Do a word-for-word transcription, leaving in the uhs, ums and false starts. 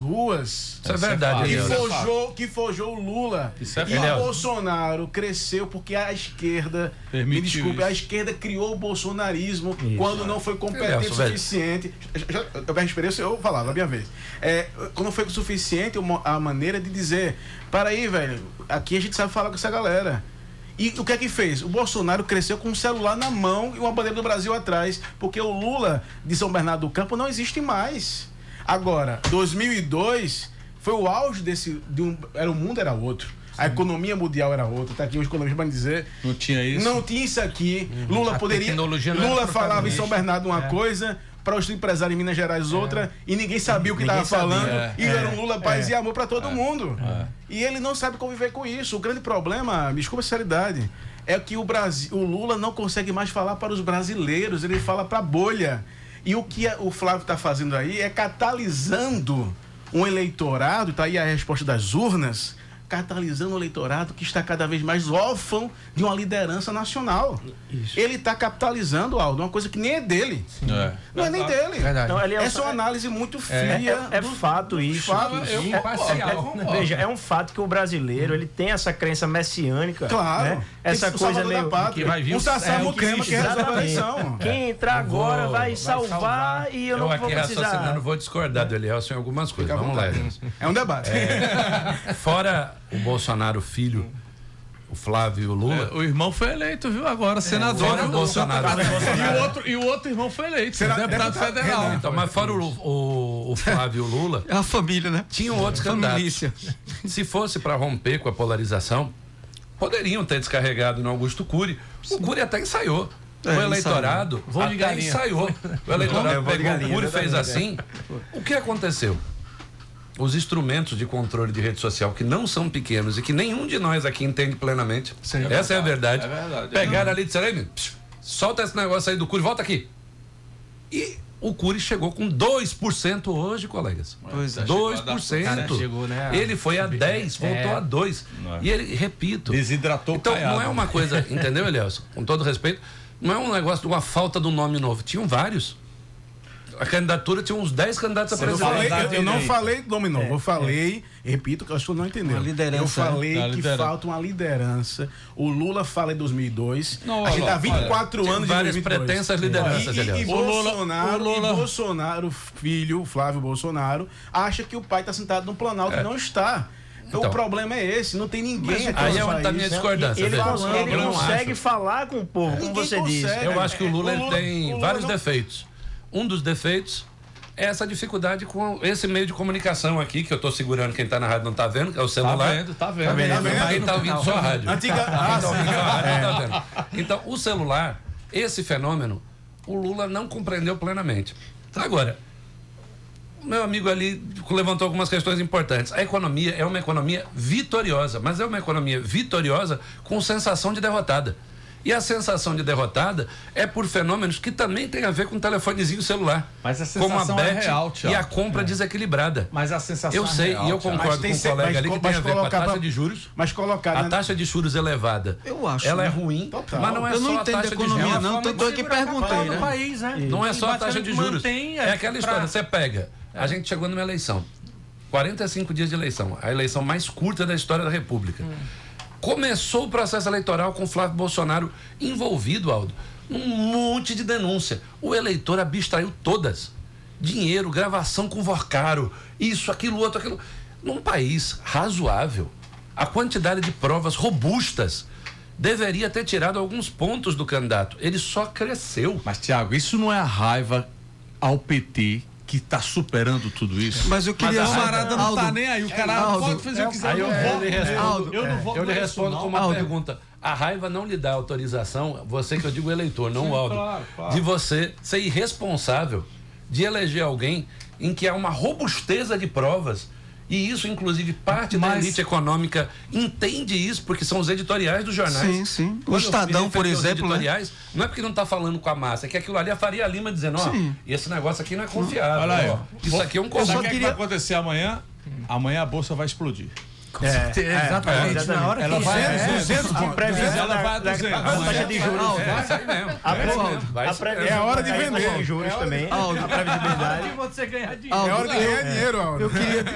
ruas. Isso é verdade, que Elielson. forjou, que forjou o Lula. Isso é e o verdade. Bolsonaro cresceu porque a esquerda, Permitiu me desculpe, isso. a esquerda criou o bolsonarismo Isso. quando não foi competente o Elielson, velho. suficiente. Já- Eu me experiência, eu falava a minha vez. É, quando não foi o suficiente, uma- a maneira de dizer, para aí, velho, aqui a gente sabe falar com essa galera. E o que é que fez? O Bolsonaro cresceu com um celular na mão e uma bandeira do Brasil atrás, porque o Lula de São Bernardo do Campo não existe mais. Agora, dois mil e dois foi o auge desse, de um, era o mundo era outro. A economia mundial era outra. Tá aqui os economistas para dizer. Não tinha isso? Não tinha isso aqui. Lula A poderia. tecnologia não era Lula falava em São protagonista. Bernardo uma coisa, para os empresários em Minas Gerais outra, e ninguém sabia o que estava falando. É, e é, era um Lula paz é, e amor para todo é, mundo. é. E ele não sabe conviver com isso. O grande problema, me desculpa a sinceridade, é que o Brasil, o Lula não consegue mais falar para os brasileiros, ele fala para a bolha. E o que o Flávio está fazendo aí é catalisando um eleitorado, está aí a resposta das urnas, catalisando um eleitorado que está cada vez mais órfão de uma liderança nacional. Isso. Ele está capitalizando, Aldo, uma coisa que nem é dele. É. Não é nem dele. Verdade. Então, Elielson, Essa é uma análise muito É, fria. é- é do- fato dos isso. fatos. Eu- É- imparcial. é- veja, é um fato que o brasileiro ele tem essa crença messiânica. Claro. Né? Essa Tem que ser o coisa salvador meio. da pátria. que vai vir um o- Sassá é, o Muquema que- que resolve a Exatamente. eleição. Quem entrar agora vai, salvar, salvar. e eu, Eu não vou aqui precisar. raciocinando vou discordar do Elielson em algumas coisas. Fica à Vamos lá, vontade. Elielson. É um debate. Fora o Bolsonaro filho, o Flávio e o Lula, O irmão foi eleito, viu? Agora, senador. fora o Bolsonaro. E o outro, e o outro irmão foi eleito, Será- deputado deputado federal. Renan. Então, mas fora o, o, o Flávio e o Lula, É a família, né? tinham outros candidatos. Família. Se fosse para romper com a polarização, poderiam ter descarregado no Augusto Cury. O Cury até ensaiou. É, o eleitorado Voo de até galinha. ensaiou. O eleitorado É, voo de pegou galinha, o Cury e fez exatamente, assim. O que aconteceu? Os instrumentos de controle de rede social, que não são pequenos e que nenhum de nós aqui entende plenamente. Essa é a verdade. É verdade. Pegaram ali e disseram, "Ei, psh, solta esse negócio aí do Cury, volta aqui." E o Cury chegou com dois por cento hoje, colegas. Pois é. dois por cento. Cara, chegou, né, a- Ele foi a dez, voltou É. a dois. Não é. E ele, repito. Desidratou Então, o caiado. não é uma coisa, entendeu, Elielson? Com todo respeito, não é um negócio de uma falta de um nome novo. Tinham vários. A candidatura tinha uns dez candidatos a Eu, presidente. falei, Fala eu, da eu não direita. falei do nome novo, eu falei, repito, que eu acho que não entendeu. Uma liderança, Eu falei né? que Liderança. falta uma liderança. O Lula fala em dois mil e dois. Não, a gente olha, tá vinte e quatro olha, anos de várias dois mil e dois. pretensas lideranças, E, e, e aliás. O Lula- Bolsonaro, o Lula- e Bolsonaro, filho, Flávio Bolsonaro, acha que o pai está sentado no Planalto e não está. Então, Então. o problema é esse, não tem ninguém aqui Aí no é onde tá a minha país. discordância. Ele, veja. cons- ele Eu não consegue acho. falar com o povo, como Ninguém você disse. consegue. Eu acho que o Lula, O ele Lula- tem o Lula vários não- defeitos. Um dos defeitos é essa dificuldade com esse meio de comunicação aqui, que eu estou segurando, quem está na rádio não está vendo, que é o Tá celular. vendo, tá vendo. Tá vendo? Quem está ouvindo só a rádio. Antiga. Quem Ah, tá ouvindo sim. só a rádio não tá vendo. Então, o celular, esse fenômeno, o Lula não compreendeu plenamente. Agora, o meu amigo ali levantou algumas questões importantes. A economia é uma economia vitoriosa, mas é uma economia vitoriosa com sensação de derrotada. E a sensação de derrotada é por fenômenos que também tem a ver com o telefonezinho celular. Mas a como a sensação é bet real, e Thiago. a compra desequilibrada. Mas a sensação Eu é sei, real, e eu Thiago. concordo Mas tem com o ser- colega mas ali que co- tem mas a ver com a colocar taxa pra- de juros. Mas colocar A na- taxa de juros elevada, Eu acho, ela é né? ruim, Total. mas não é Eu não só a entendo taxa de economia, juros. não. Tô- tô aqui perguntei, né? País, né? Não é E só a taxa de juros. mantém, É aquela pra- história, você pega, a gente chegou numa eleição, quarenta e cinco dias de eleição, a eleição mais curta da história da República. Começou o processo eleitoral com Flávio Bolsonaro envolvido, Aldo, num monte de denúncia. O eleitor abstraiu todas. Dinheiro, gravação com Vorcaro, isso, aquilo, outro, aquilo. Num país razoável, a quantidade de provas robustas deveria ter tirado alguns pontos do candidato. Ele só cresceu. Mas, Thiago, isso não é a raiva ao P T que está superando tudo isso? Mas eu queria... O camarada não tá Aldo, nem aí, o cara Aldo, pode fazer o que quiser. Aí eu, não eu vou. lhe respondo, Aldo, eu não vou eu lhe com isso, respondo não. com uma Aldo. pergunta. A raiva não lhe dá autorização, você que eu digo eleitor, não Sim, o Aldo, claro, claro. de você ser irresponsável de eleger alguém em que há uma robusteza de provas. E isso, inclusive, parte da Mas- elite econômica entende isso, porque são os editoriais dos jornais. Sim, sim. O Quando eu Estadão, me por referi aos exemplo, né? editoriais, não é porque não está falando com a massa, é que aquilo ali é a Faria Lima dizendo, ó, Sim. esse negócio aqui não é confiável. Olha aí, ó. ó. Isso aqui é um Sabe consumo. o que, é que vai acontecer amanhã? Amanhã a bolsa vai explodir. Exatamente. É. Na hora Ela que vai- é, duzentos A pontos. previsão Ela da, vai a da, duzentos. da taxa de juros. É isso aí mesmo. A, É isso previsão- mesmo. Vai a ser- previsão É a hora de da vender. taxa de juros É hora de- também. Aldo. A previsibilidade. você ganhar dinheiro. Aldo, É hora de ganhar dinheiro, Aldo. Eu queria,